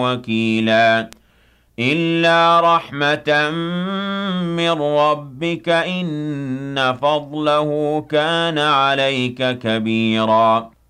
وكيلا إلا رحمة من ربك إن فضله كان عليك كبيرا